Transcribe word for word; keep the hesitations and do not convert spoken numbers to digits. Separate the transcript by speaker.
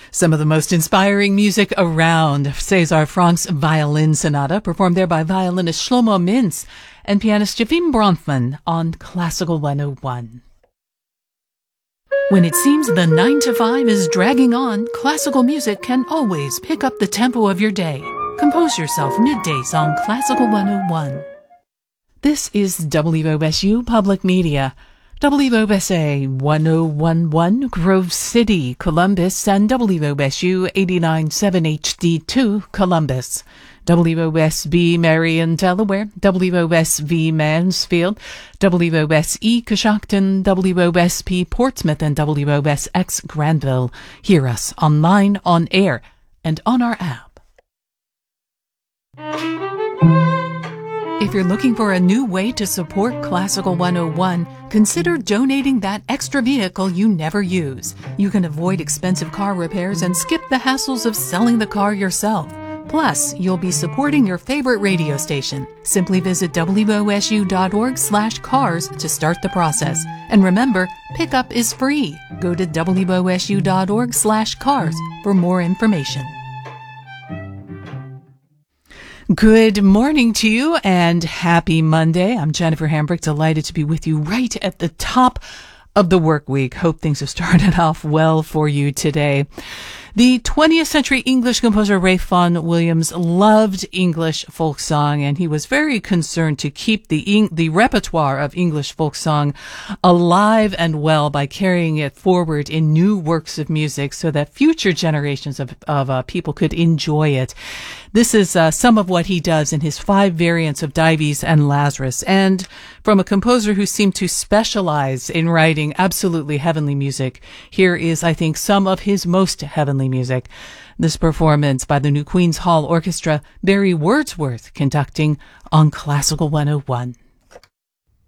Speaker 1: Some of the most inspiring music around. César Franck's Violin Sonata, performed there by violinist Shlomo Mintz and pianist Javim Bronfman on Classical one oh one. When it seems the nine to five is dragging on, classical music can always pick up the tempo of your day. Compose yourself middays on Classical one oh one. This is W O S U Public Media. W O S A one oh one point one Grove City, Columbus, and W O S U eighty-nine point seven H D two, Columbus. W O S B Marion, Delaware, W O S V Mansfield, W O S E Coshocton, W O S P Portsmouth, and W O S X Granville. Hear us online, on air, and on our app. If you're looking for a new way to support Classical one oh one, consider donating that extra vehicle you never use. You can avoid expensive car repairs and skip the hassles of selling the car yourself. Plus, you'll be supporting your favorite radio station. Simply visit W O S U dot org slash cars to start the process. And remember, pickup is free. Go to W O S U dot org slash cars for more information. Good morning to you and happy Monday. I'm Jennifer Hambrick, delighted to be with you right at the top of the work week. Hope things have started off well for you today. The twentieth century English composer Ralph Vaughan Williams loved English folk song, and he was very concerned to keep the the repertoire of English folk song alive and well by carrying it forward in new works of music so that future generations of, of uh, people could enjoy it. This is uh, some of what he does in his five variants of Dives and Lazarus. And from a composer who seemed to specialize in writing absolutely heavenly music, here is, I think, some of his most heavenly music. This performance by the New Queen's Hall Orchestra, Barry Wordsworth conducting on Classical one oh one.